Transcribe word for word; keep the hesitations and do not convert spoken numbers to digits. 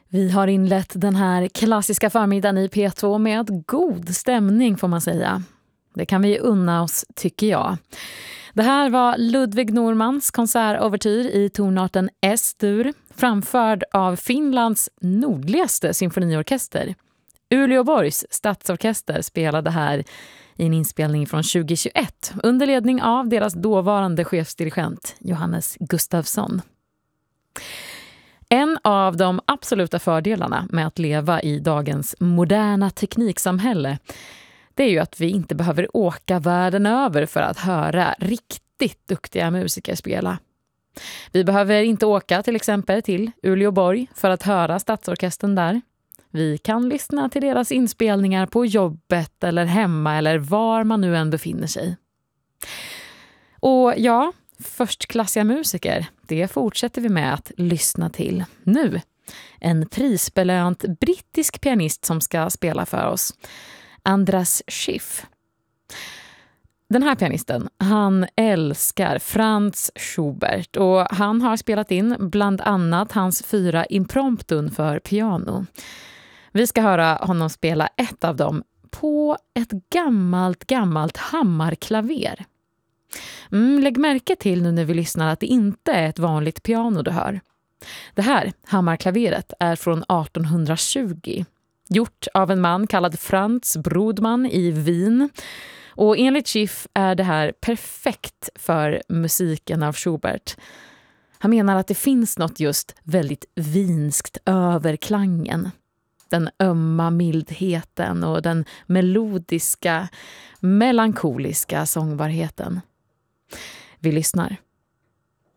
Vi har inlett den här klassiska förmiddagen i P två med god stämning får man säga. Det kan vi unna oss tycker jag. Det här var Ludvig Normans konsertovertyr i tonarten S-dur framförd av Finlands nordligaste symfoniorkester. Uleåborgs stadsorkester spelade här i en inspelning från tjugohundratjugoett under ledning av deras dåvarande chefsdirigent Johannes Gustafsson. En av de absoluta fördelarna med att leva i dagens moderna tekniksamhälle det är ju att vi inte behöver åka världen över för att höra riktigt duktiga musiker spela. Vi behöver inte åka till exempel till Uleåborg för att höra stadsorkestern där. Vi kan lyssna till deras inspelningar på jobbet eller hemma eller var man nu än befinner sig. Och ja, förstklassiga musiker, det fortsätter vi med att lyssna till nu. En prisbelönt brittisk pianist som ska spela för oss. Andras Schiff. Den här pianisten, han älskar Franz Schubert och han har spelat in bland annat hans fyra impromptun för piano. Vi ska höra honom spela ett av dem på ett gammalt, gammalt hammarklaver. Mm, lägg märke till nu när vi lyssnar att det inte är ett vanligt piano du hör. Det här hammarklaveret är från artonhundratjugo. Gjort av en man kallad Franz Brodman i Wien. Och enligt Schiff är det här perfekt för musiken av Schubert. Han menar att det finns något just väldigt vinskt över klangen. Den ömma mildheten och den melodiska, melankoliska sångbarheten. Vi lyssnar.